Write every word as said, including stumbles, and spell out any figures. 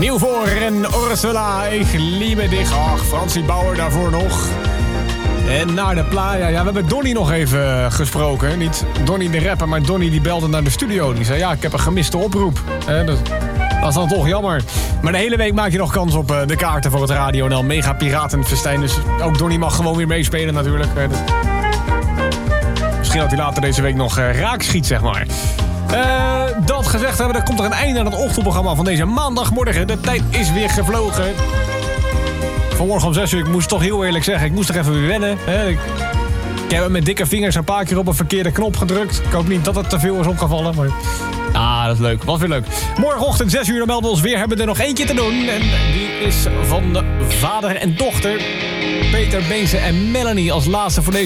Nieuw voor en Ursula, ik liebe dich. Ach, Fransie Bauer daarvoor nog. En naar de playa. Ja, we hebben Donnie nog even gesproken. Niet Donnie de rapper, maar Donnie die belde naar de studio. Die zei, ja, ik heb een gemiste oproep. Eh, dat, dat is dan toch jammer. Maar de hele week maak je nog kans op uh, de kaarten voor het Radio N L Mega Piratenfestijn. Dus ook Donnie mag gewoon weer meespelen natuurlijk. Uh, dat... Misschien dat hij later deze week nog uh, raak schiet, zeg maar. Uh, dat gezegd hebben, er komt er een einde aan het ochtendprogramma van deze maandagmorgen. De tijd is weer gevlogen. Vanmorgen om zes uur, ik moest toch heel eerlijk zeggen, ik moest er even weer wennen. Hè? Ik, ik heb met dikke vingers een paar keer op een verkeerde knop gedrukt. Ik hoop niet dat het te veel is opgevallen, maar... Ah, dat is leuk. Wat weer leuk. Morgenochtend zes uur, dan melden we ons weer. Hebben we er nog eentje te doen. En die is van de vader en dochter. Peter Beense en Melanie als laatste voor deze